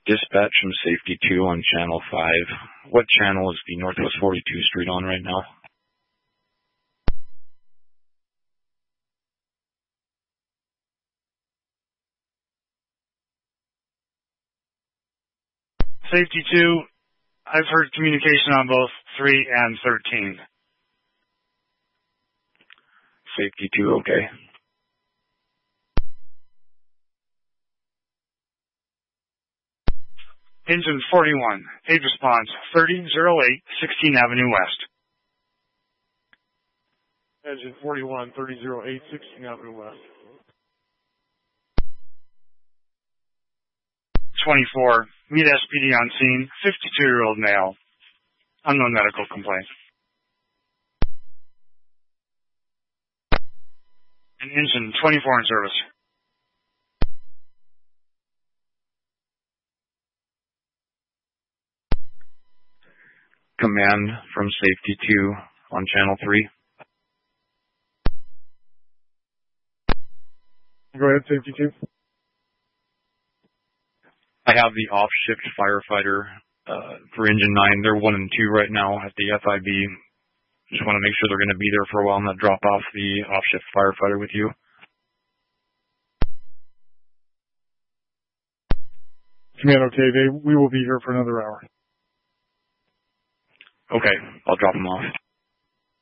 Dispatch from Safety 2 on Channel 5. What channel is the Northwest 42nd Street on right now? Safety 2, I've heard communication on both 3 and 13. Safety 2, okay. Engine 41, aid response 3008 16th Avenue West. Engine 41, 3008 16th Avenue West. 24, meet SPD on scene, 52-year-old male. Unknown medical complaint. And engine 24 in service. Command from Safety 2 on Channel 3. Go ahead, Safety 2. I have the off-shift firefighter for Engine 9. They're 1 and 2 right now at the FIB. Just want to make sure they're going to be there for a while and not drop off the off-shift firefighter with you. Command, okay, we will be here for another hour. Okay, I'll drop them off.